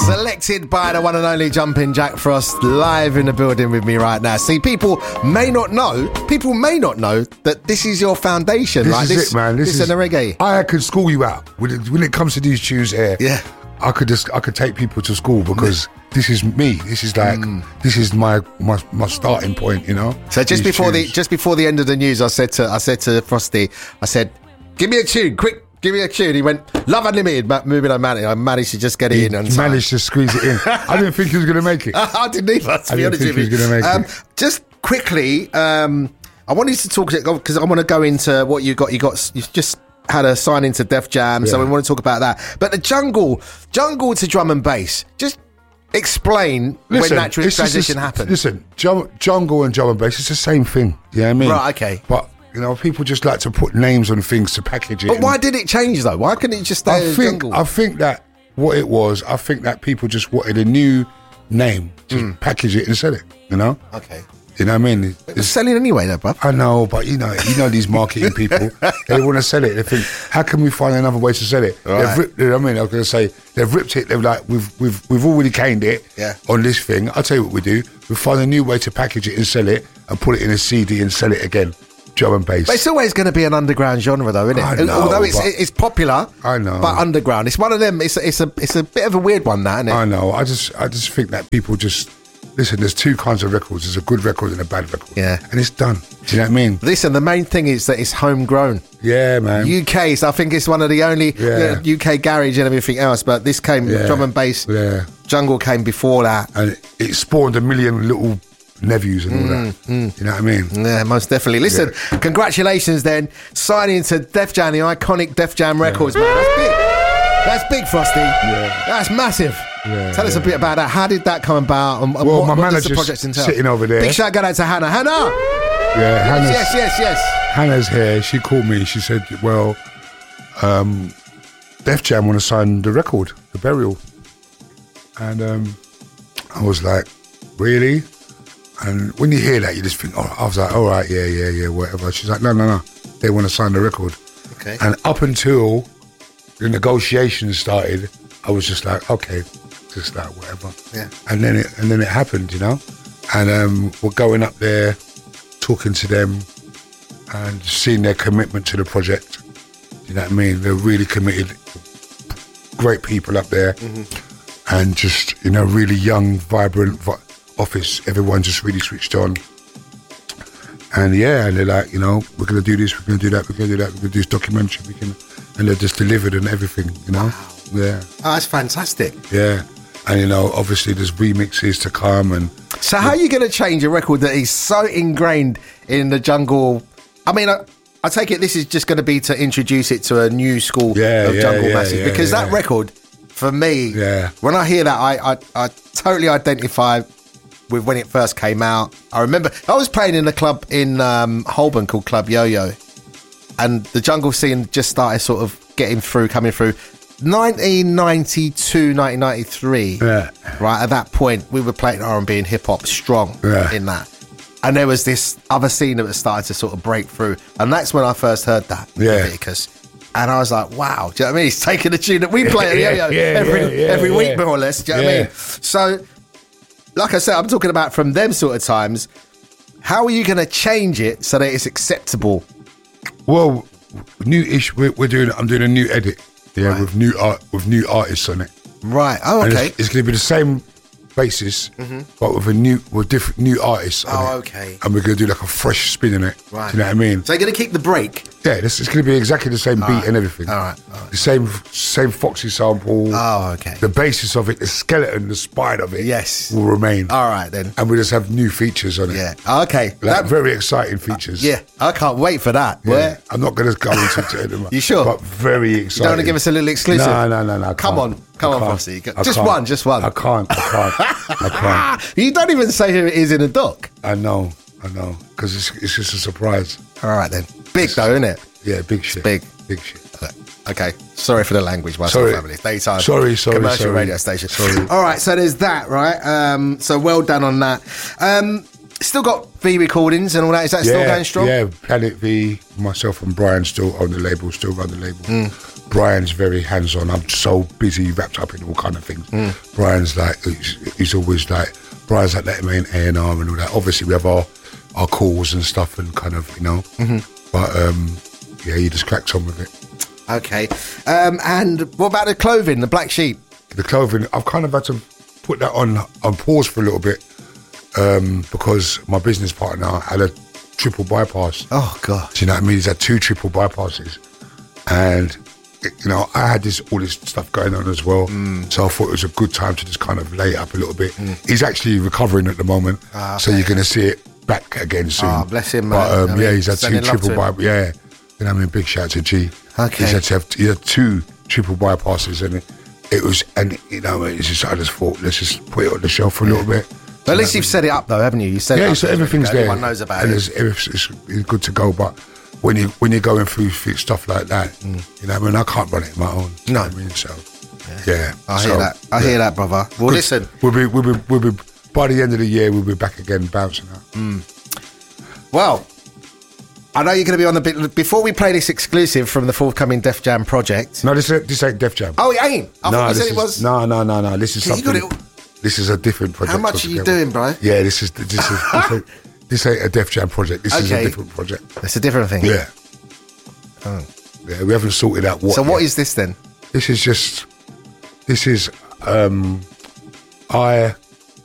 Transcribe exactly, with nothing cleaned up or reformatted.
Selected by the one and only Jumping Jack Frost, live in the building with me right now. See, people may not know, people may not know that this is your foundation. This like is this, it, man. This, this is the reggae. I could school you out when it, when it comes to these tunes here. Yeah, I could just I could take people to school because this is me. This is like mm. this is my, my my starting point. You know. So just these before tunes. the just before the end of the news, I said to I said to Frosty, I said, "Give me a tune, quick." Give me a tune. He went, Love Unlimited, Moving On Mountain. I managed to just get it he in. And managed to squeeze it in. I didn't think he was going to make it. I didn't either, to I be didn't honest think with he you. was going to make um, it. Just quickly, um, I wanted to talk, because I want to go into what you got. You got, you just had a sign into Def Jam, yeah. So we want to talk about that. But the jungle, jungle to drum and bass, just explain listen, when that transition a, happened. Listen, jum, jungle and drum and bass, it's the same thing. You know what I mean? Right, okay. But you know, people just like to put names on things to package it. But why did it change though? Why couldn't it just stay I as think, jungle? I think that what it was, I think that people just wanted a new name to mm. package it and sell it. You know? Okay. You know what I mean? It's, it's selling anyway, though, bruv. I know, but you know, you know these marketing people. They want to sell it. They think, how can we find another way to sell it? Right. They've ripped, you know what I mean? I was going to say they've ripped it. They're like, we've we've we've already caned it yeah. on this thing. I'll tell you what we do. We find a new way to package it and sell it, and put it in a C D and sell it again. Drum and bass. But it's always going to be an underground genre, though, isn't it? I know, Although it's it's popular, I know, but underground. It's one of them. It's a, it's a it's a bit of a weird one, that, isn't it? I know. I just I just think that people just listen. There's two kinds of records. There's a good record and a bad record. Yeah, and it's done. Do you know what I mean? Listen, the main thing is that it's homegrown. Yeah, man. U K, so I think it's one of the only yeah. you know, U K garage and everything else. But this came yeah. drum and bass. Yeah, jungle came before that, and it, it spawned a million little nephews and all mm, that. Mm. You know what I mean? Yeah, most definitely. Listen, yeah. Congratulations then. Signing to Def Jam, the iconic Def Jam Records, yeah. man. That's big. That's big, Frosty. Yeah. That's massive. Yeah, Tell yeah. us a bit about that. How did that come about? And, and well, what, my what manager's the project entail? sitting over there. Big shout out to Hannah. Hannah! Yeah, Hannah's, yes, yes, yes. Hannah's here. She called me. She said, well, um, Def Jam want to sign the record, The Burial. And um, I was like, really? And when you hear that, you just think, oh, I was like, all right, yeah, yeah, yeah, whatever. She's like, no, no, no, they want to sign the record. Okay. And up until the negotiations started, I was just like, okay, just like whatever. Yeah. And then it, and then it happened, you know. And um, we're going up there, talking to them, and seeing their commitment to the project. You know what I mean? They're really committed, great people up there, mm-hmm. and just you know, really young, vibrant. Vi- office, everyone just really switched on. And yeah, and they're like, you know, we're going to do this, we're going to do that, we're going to do that, we're going to do this documentary, we can, and they're just delivered and everything, you know? Wow. Yeah. Oh, that's fantastic. Yeah. And, you know, obviously there's remixes to come. And so how are you going to change a record that is so ingrained in the jungle? I mean, I, I take it this is just going to be to introduce it to a new school yeah, of yeah, jungle yeah, masses, yeah, because yeah. that record, for me, yeah. when I hear that, I, I, I totally identify with when it first came out. I remember I was playing in a club in um, Holborn called Club Yo-Yo, and the jungle scene just started sort of getting through, coming through. nineteen ninety-two, nineteen ninety-three, yeah. right, at that point, we were playing R and B and hip-hop strong yeah. in that. And there was this other scene that was starting to sort of break through, and that's when I first heard that, yeah. Leviticus. And I was like, wow, do you know what I mean? He's taking the tune that we play at Yo-Yo yeah, every, yeah, yeah, every yeah. week, more or less, do you know yeah. what I mean? So, like I said, I'm talking about from them sort of times. How are you going to change it so that it's acceptable? Well, new ish. We're, we're doing. I'm doing a new edit. Yeah, right. with new art, with new artists on it. Right. Oh, and okay. It's, it's going to be the same basis, mm-hmm. but with a new, with different new artists. On oh, it. okay. And we're going to do like a fresh spin on it. Right. Do you know what I mean? So you're going to keep the break? Yeah, this is going to be exactly the same all beat right. and everything. All right. All right. The same, same Foxy sample. Oh, okay. The basis of it, the skeleton, the spine of it, yes, will remain. All right then. And we just have new features on it. Yeah. Okay. Like that, very exciting features. Uh, yeah. I can't wait for that. Yeah. Where? I'm not going to go into it. You sure? But very exciting. You don't want to give us a little exclusive? No, no, no, no. I Come can't. on. Come I on, can't. Frosty. I Just can't. one, just one. I can't. I can't. I can't. You don't even say who it is in the doc. I know. I know. Because it's, it's just a surprise. All right then. Big though, isn't it? Yeah, big shit. Big. Big shit. Okay. Sorry for the language, my sorry. family. Daytime. Sorry, sorry, commercial sorry. radio station. Sorry. All right, so there's that, right? Um, so well done on that. Um, still got V recordings and all that. Is that yeah, still going strong? Yeah, Planet V, myself and Brian still own the label, still run the label. Mm. Brian's very hands-on. I'm so busy, wrapped up in all kind of things. Mm. Brian's like, he's, he's always like, Brian's like letting me in A and R and all that. Obviously, we have our, our calls and stuff and kind of, you know. Mm-hmm. But, um, yeah, he just cracks on with it. Okay. Um, and what about the clothing, the Black Sheep? The clothing, I've kind of had to put that on, on pause for a little bit um, because my business partner had a triple bypass. Oh, God. Do you know what I mean? He's had two triple bypasses. And... you know, I had this all this stuff going on as well, mm. so I thought it was a good time to just kind of lay it up a little bit. Mm. He's actually recovering at the moment, ah, okay. so you're going to see it back again soon. Oh, bless him, but, man. Um, I mean, yeah, he's had two triple bypasses. Yeah, you know, I mean, big shout out to G. Okay, he's had to have he had two triple bypasses, and it, it was, and you know, it's just I just thought let's just put it on the shelf for a yeah. little bit. But at least you've set it up though, haven't you? You set yeah, it up. So everything's there. Everyone knows about and it. It's, it's, it's good to go, but. When you when you're going through stuff like that, mm. you know, I mean, I can't run it on my own. No, you know I mean, so yeah, yeah. I so, hear that. I yeah. hear that, brother. Well, listen, we'll be we'll be we'll be by the end of the year we'll be back again bouncing out. Mm. Well, I know you're going to be on the bit before we play this exclusive from the forthcoming Def Jam project. No, this this ain't Def Jam. Oh, it ain't. I no, thought you said is, it was. No, no, no, no. This is you something. Got it. This is a different project. How much are you doing, bro? Yeah, this is this is this, ain't, this ain't a Def Jam project. This okay. is a different project. It's a different thing. Yeah. Oh. Yeah, we haven't sorted out what. So what yet. is this then? This is just. This is. Um, I